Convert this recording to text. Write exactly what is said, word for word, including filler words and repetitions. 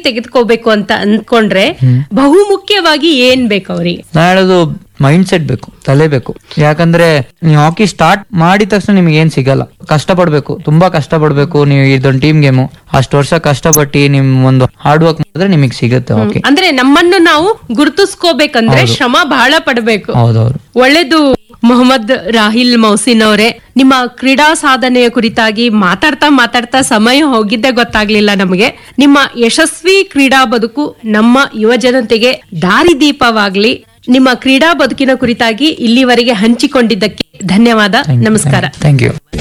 ತೆಗೆದುಕೋಬೇಕು ಅಂತ ಅನ್ಕೊಂಡ್ರೆ ಬಹು ಮುಖ್ಯವಾಗಿ ಏನ್ ಬೇಕು ಅವ್ರಿಗೆ? ನಾ ಹೇಳೋದು ಮೈಂಡ್ ಸೆಟ್ ಬೇಕು, ತಲೆ ಬೇಕು. ಯಾಕಂದ್ರೆ ನೀವು ಹಾಕಿ ಸ್ಟಾರ್ಟ್ ಮಾಡಿದ ತಕ್ಷಣ ನಿಮ್ಗೆ ಏನ್ ಸಿಗಲ್ಲ. ಕಷ್ಟ ಪಡ್ಬೇಕು, ತುಂಬಾ ಕಷ್ಟ ಪಡ್ಬೇಕು. ನೀವು ಇದೊಂದು ಟೀಮ್ ಗೇಮು, ಅಷ್ಟು ವರ್ಷ ಕಷ್ಟಪಟ್ಟು ನಿಮ್ ಒಂದು ಹಾರ್ಡ್ ವರ್ಕ್ ಮಾಡಿದ್ರೆ ನಿಮಗೆ ಸಿಗುತ್ತೆ ಹಾಕಿ. ಅಂದ್ರೆ ನಮ್ಮನ್ನು ನಾವು ಗುರುತಿಸ್ಕೋಬೇಕಂದ್ರೆ ಶ್ರಮ ಬಹಳ ಪಡ್ಬೇಕು. ಹೌದೌದು. ಒಳ್ಳೇದು. ಮೊಹಮ್ಮದ್ ರಾಹಿಲ್ ಮೌಸಿನ್ ಅವರೇ, ನಿಮ್ಮ ಕ್ರೀಡಾ ಸಾಧನೆಯ ಕುರಿತಾಗಿ ಮಾತಾಡ್ತಾ ಮಾತಾಡ್ತಾ ಸಮಯ ಹೋಗಿದ್ದೇ ಗೊತ್ತಾಗ್ಲಿಲ್ಲ ನಮಗೆ. ನಿಮ್ಮ ಯಶಸ್ವಿ ಕ್ರೀಡಾ ಬದುಕು ನಮ್ಮ ಯುವ ಜನತೆಗೆ ದಾರಿದೀಪವಾಗ್ಲಿ. ನಿಮ್ಮ ಕ್ರೀಡಾ ಬದುಕಿನ ಕುರಿತಾಗಿ ಇಲ್ಲಿವರೆಗೆ ಹಂಚಿಕೊಂಡಿದ್ದಕ್ಕೆ ಧನ್ಯವಾದ. ನಮಸ್ಕಾರ. Thank you.